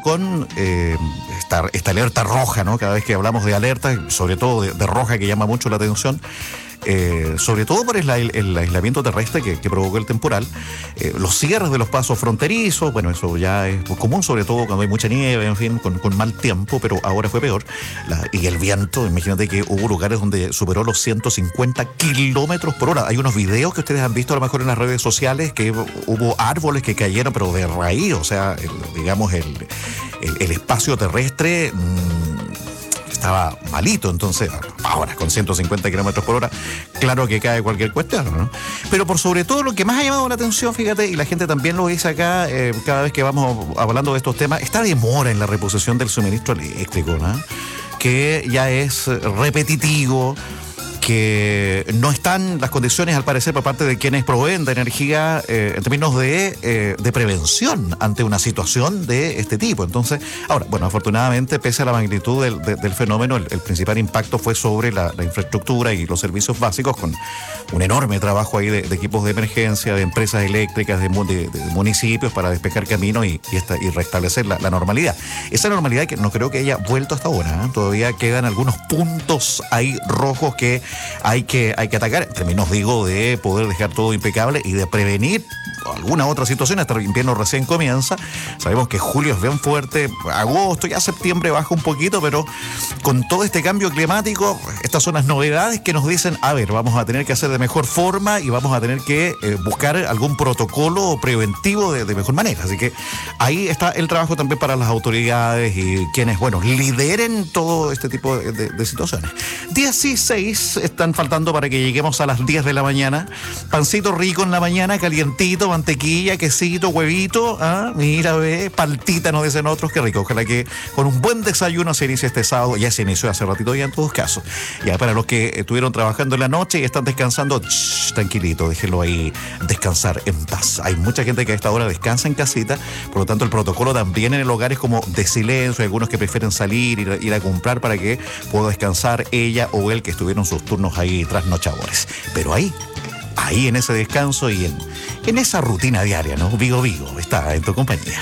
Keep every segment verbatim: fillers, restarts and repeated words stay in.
con eh, esta, esta alerta roja, ¿no? Cada vez que hablamos de alerta, sobre todo de, de roja, que llama mucho la atención, Eh, sobre todo por el, el aislamiento terrestre que, que provocó el temporal, eh, los cierres de los pasos fronterizos, bueno, eso ya es común, sobre todo cuando hay mucha nieve, en fin, con, con mal tiempo, pero ahora fue peor. La, y el viento, imagínate que hubo lugares donde superó los ciento cincuenta kilómetros por hora. Hay unos videos que ustedes han visto a lo mejor en las redes sociales, que hubo árboles que cayeron, pero de raíz, o sea, el, digamos, el, el, el espacio terrestre mmm, estaba malito. Entonces, ahora con ciento cincuenta kilómetros por hora, claro que cae cualquier cuestión, ¿no? Pero por sobre todo lo que más ha llamado la atención, fíjate, y la gente también lo dice acá, eh, cada vez que vamos hablando de estos temas, esta demora en la reposición del suministro eléctrico, ¿no? Que ya es repetitivo, que no están las condiciones, al parecer, por parte de quienes proveen de energía eh, en términos de, eh, de prevención ante una situación de este tipo. Entonces, ahora, bueno, afortunadamente, pese a la magnitud del, de, del fenómeno, el, el principal impacto fue sobre la, la infraestructura y los servicios básicos, con un enorme trabajo ahí de, de equipos de emergencia, de empresas eléctricas, de, de, de municipios para despejar caminos y, y, esta, y restablecer la, la normalidad. Esa normalidad que no creo que haya vuelto hasta ahora, ¿eh? Todavía quedan algunos puntos ahí rojos que hay que, hay que atacar, en términos, digo, de poder dejar todo impecable y de prevenir alguna otra situación. Hasta el invierno recién comienza. Sabemos que julio es bien fuerte, agosto, ya septiembre baja un poquito, pero con todo este cambio climático, estas son las novedades que nos dicen, a ver, vamos a tener que hacer de mejor forma y vamos a tener que eh, buscar algún protocolo preventivo de, de mejor manera. Así que ahí está el trabajo también para las autoridades y quienes, bueno, lideren todo este tipo de, de, de situaciones. dieciséis están faltando para que lleguemos a las diez de la mañana. Pancito rico en la mañana, calientito, mantequilla, quesito, huevito, ¿ah? Mira, ve, paltita, nos dicen otros, qué rico. Ojalá que con un buen desayuno se inicie este sábado. Ya se inició hace ratito ya en todos casos. Ya para los que estuvieron trabajando en la noche y están descansando, shh, tranquilito, déjenlo ahí descansar en paz. Hay mucha gente que a esta hora descansa en casita, por lo tanto el protocolo también en el hogar es como de silencio. Hay algunos que prefieren salir, ir, ir a comprar para que pueda descansar ella o él, que estuvieron sus turnos ahí trasnochadores. Pero ahí, ahí en ese descanso y en, en esa rutina diaria, ¿no? Vigo Vigo está en tu compañía.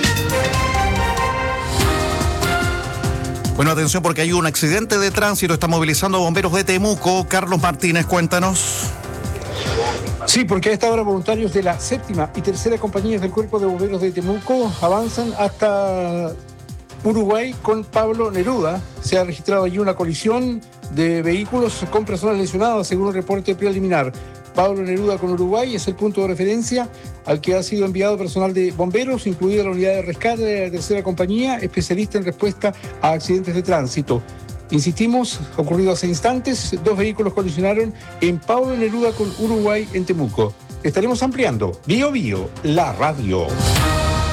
Bueno, atención, porque hay un accidente de tránsito. Está movilizando a bomberos de Temuco. Carlos Martínez, cuéntanos. Sí, porque a esta hora voluntarios de la séptima y tercera compañías del Cuerpo de Bomberos de Temuco avanzan hasta Uruguay con Pablo Neruda. Se ha registrado allí una colisión de vehículos con personas lesionadas, según un reporte preliminar. Pablo Neruda con Uruguay es el punto de referencia al que ha sido enviado personal de bomberos, incluida la unidad de rescate de la tercera compañía, especialista en respuesta a accidentes de tránsito. Insistimos, ocurrido hace instantes, dos vehículos colisionaron en Pablo Neruda con Uruguay en Temuco. Estaremos ampliando. Bio Bio, la radio.